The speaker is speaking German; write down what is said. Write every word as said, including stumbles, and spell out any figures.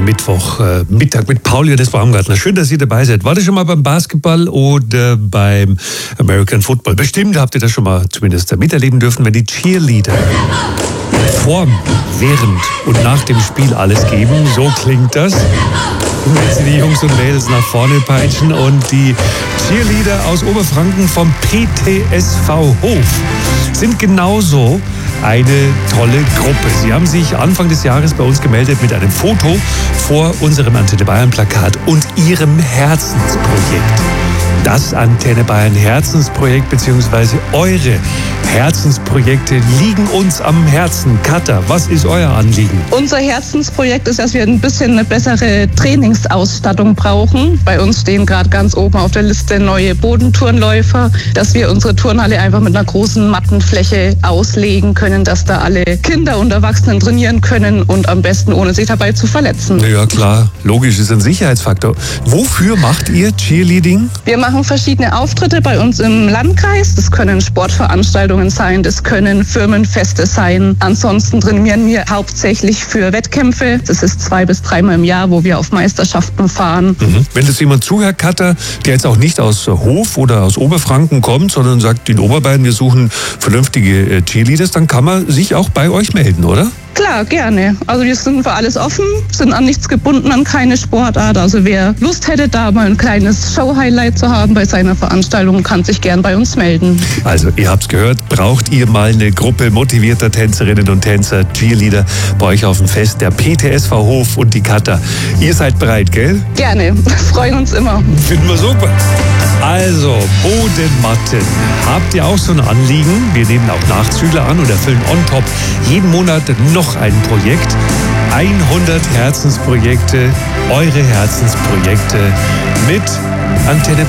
am Mittwoch äh, Mittag mit Pauli und des Baumgartner. Schön, dass ihr dabei seid. Wart ihr schon mal beim Basketball oder beim American Football? Bestimmt habt ihr das schon mal zumindest miterleben dürfen, wenn die Cheerleader vor, während und nach dem Spiel alles geben. So klingt das. Wenn sie die Jungs und Mädels nach vorne peitschen und die Cheerleader aus Oberfranken vom P T S V Hof sind genauso eine tolle Gruppe. Sie haben sich Anfang des Jahres bei uns gemeldet mit einem Foto vor unserem Antenne Bayern Plakat und ihrem Herzensprojekt. Das Antenne Bayern Herzensprojekt bzw. eure Herzensprojekte liegen uns am Herzen. Katha, was ist euer Anliegen? Unser Herzensprojekt ist, dass wir ein bisschen eine bessere Trainingsausstattung brauchen. Bei uns stehen gerade ganz oben auf der Liste neue Bodenturnläufer, dass wir unsere Turnhalle einfach mit einer großen Mattenfläche auslegen können, dass da alle Kinder und Erwachsenen trainieren können und am besten ohne sich dabei zu verletzen. Ja klar, logisch, ist ein Sicherheitsfaktor. Wofür macht ihr Cheerleading? Wir machen verschiedene Auftritte bei uns im Landkreis. Das können Sportveranstaltungen sein, das können Firmenfeste sein. Ansonsten trainieren wir hauptsächlich für Wettkämpfe. Das ist zwei bis dreimal im Jahr, wo wir auf Meisterschaften fahren. Mhm. Wenn das jemand zuhört, Katha, der jetzt auch nicht aus Hof oder aus Oberfranken kommt, sondern sagt, in Oberbayern, wir suchen vernünftige Cheerleaders, dann kann man sich auch bei euch melden, oder? Klar, gerne. Also wir sind für alles offen, sind an nichts gebunden, an keine Sportart. Also wer Lust hätte, da mal ein kleines Show-Highlight zu haben bei seiner Veranstaltung, kann sich gern bei uns melden. Also ihr habt's gehört, braucht ihr mal eine Gruppe motivierter Tänzerinnen und Tänzer, Cheerleader bei euch auf dem Fest, der P T S V Hof und die Katha. Ihr seid bereit, gell? Gerne, freuen uns immer. Finden wir super. Also, Bodenmatten. Habt ihr auch so ein Anliegen? Wir nehmen auch Nachzügler an und erfüllen on top jeden Monat noch ein Projekt. hundert Herzensprojekte, eure Herzensprojekte mit Antenne